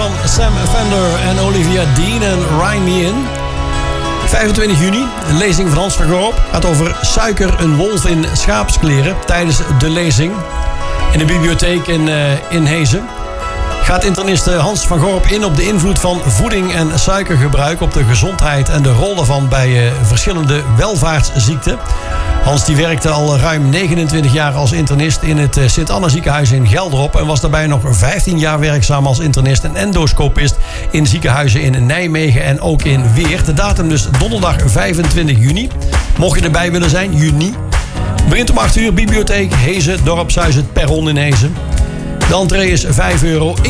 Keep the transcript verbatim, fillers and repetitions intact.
van Sam Fender en Olivia Dean en Rhyme Me In. vijfentwintig juni, een lezing van Hans van Gorp. Gaat over suiker, een wolf in schaapskleren. Tijdens de lezing in de bibliotheek in, uh, in Hezen gaat internist Hans van Gorp in op de invloed van voeding en suikergebruik op de gezondheid en de rol daarvan bij uh, verschillende welvaartsziekten. Hans die werkte al ruim negenentwintig jaar als internist in het Sint-Anna ziekenhuis in Gelderop en was daarbij nog vijftien jaar werkzaam als internist en endoscopist in ziekenhuizen in Nijmegen en ook in Weert. De datum dus donderdag vijfentwintig juni. Mocht je erbij willen zijn, juni. Begint om acht uur, bibliotheek Hezen, dorpshuis het Perron in Hezen. De entree is vijf euro.